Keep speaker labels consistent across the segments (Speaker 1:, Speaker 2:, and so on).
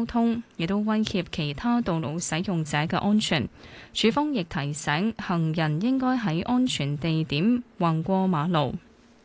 Speaker 1: 交通，亦都威脅其他道路使用者嘅安全。署方亦提醒行人應該喺安全地點橫過馬路。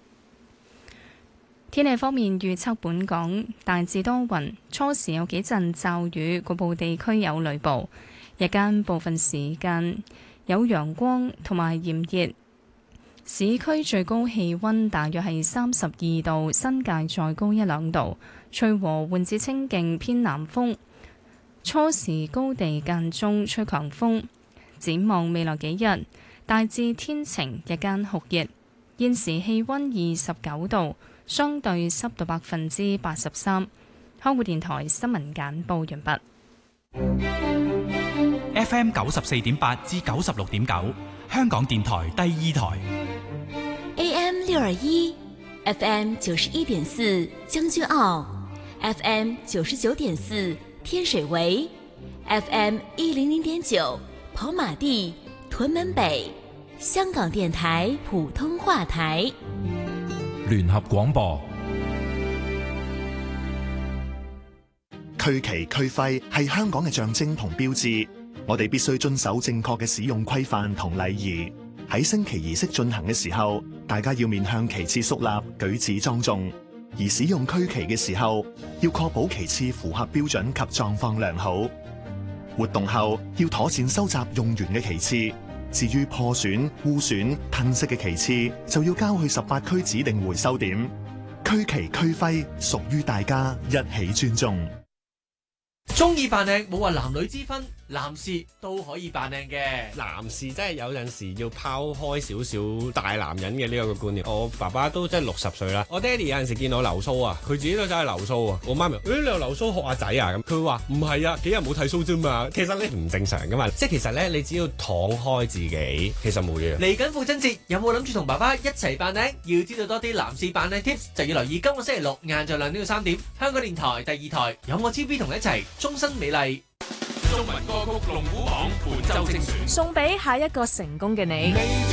Speaker 1: 天氣方面預測，本港大致多雲，初時有幾陣驟雨，局部地區有雷暴。日間部分時間有陽光同埋炎熱，市區最高氣溫大約係32度，新界再高1-2度，吹和緩至清勁偏南風。初時高地間中吹強風。展望未來幾日，大致天晴，日間酷熱。現時氣溫29度。相對濕度83%。香港電台新聞簡報完畢。
Speaker 2: FM 94.8至96.9，香港電台第二台。
Speaker 3: AM 621 FM 91.4將軍澳 FM 99.4天水圍 FM 100.9跑馬地屯門北，香港電台普通話台。
Speaker 4: 聯合廣播。
Speaker 5: 區旗區徽係香港嘅象徵同標誌，我哋必須遵守正確嘅使用規範同禮儀。喺升旗儀式進行嘅時候，大家要面向旗幟肅立，舉止莊重。而使用區旗嘅時候，要確保旗幟符合標準及狀況良好。活動後要妥善收集用完嘅旗幟。至於破損、污損、褪色嘅旗幟，就要交去18區指定回收點。區旗區徽屬於大家，一起尊重。
Speaker 6: 中意扮靚冇話男女之分，男士都可以扮靚嘅。
Speaker 7: 男士真係有陣時要拋開少少大男人嘅呢個觀念。我爸爸都真係60歲啦，我爹哋有陣時見我留鬚啊，佢自己都真係留鬚啊。我媽咪，你又留鬚學阿仔啊？咁佢話唔係啊，幾日冇剃鬚啫嘛。其實你唔正常噶嘛，即係其實咧，你只要敞開自己，其實冇嘢。
Speaker 6: 嚟緊父親節，有冇諗住同爸爸一齊扮靚？要知道多啲男士扮靚 tips， 就要留意今個星期六晏晝2點到3點，香港電台第二台有我 TV 同你一齊終身美麗。
Speaker 8: 中文歌曲龍虎榜本周精選，
Speaker 9: 送俾下一個成功嘅你。